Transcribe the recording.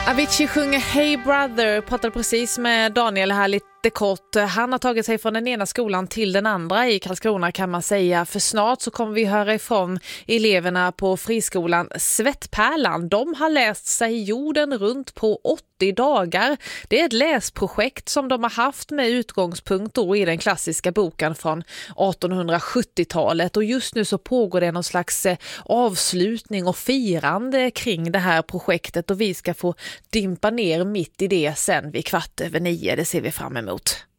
Avicii sjunger Hey Brother, pratade precis med Daniel här lite kort. Han har tagit sig från den ena skolan till den andra i Karlskrona kan man säga. För snart så kommer vi höra ifrån eleverna på friskolan Svettpärlan. De har läst sig jorden runt på 80 dagar. Det är ett läsprojekt som de har haft med utgångspunkt då i den klassiska boken från 1870-talet. Och just nu så pågår det någon slags avslutning och firande kring det här projektet. Och vi ska få dimpa ner mitt i det sen vid 8:15. Det ser vi fram emot.